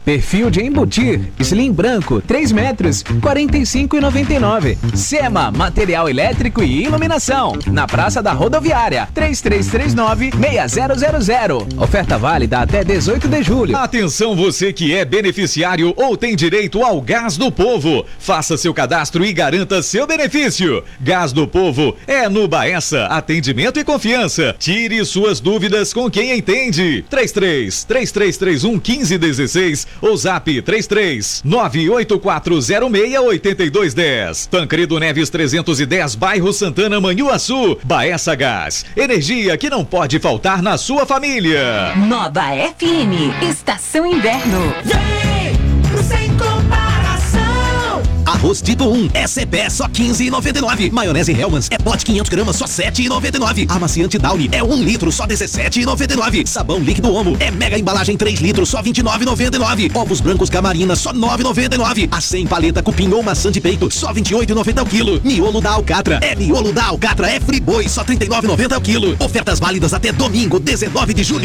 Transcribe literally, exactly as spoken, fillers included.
Perfil de embutir, slim branco, três metros, quarenta e cinco reais e noventa e nove centavos. SEMA, material elétrico e iluminação. Na Praça da Rodoviária, três três três nove, seis zero zero zero. Oferta válida até dezoito de julho. Atenção você que é beneficiário ou tem direito ao Gás do Povo. Faça seu cadastro e garanta seu benefício. Gás do Povo é no Baessa. Atendimento e confiança. Tire suas dúvidas com quem entende. três três três três três um um cinco um seis ou zap três três nove oito quatro zero seis oito dois um zero. Tancredo Neves trezentos e dez, bairro Santana, Manhuaçu. Baessa Gás. Energia que não pode faltar na sua família. Nova F M. Estação Inverno. Vem, sem comparação. Arroz tipo um, S C P só quinze reais e noventa e nove centavos. Maionese Hellmann's é pote quinhentos gramas só sete reais e noventa e nove centavos. Amaciante Downy é um litro só dezessete reais e noventa e nove centavos. Sabão líquido Omo é mega embalagem três litros só vinte e nove reais e noventa e nove centavos. Ovos brancos Camarina só nove reais e noventa e nove centavos. A cem paleta cupim ou maçã de peito só vinte e oito reais e noventa centavos o quilo. Miolo da Alcatra é miolo da Alcatra é Friboi só trinta e nove reais e noventa centavos o quilo. Ofertas válidas até domingo, dezenove de julho.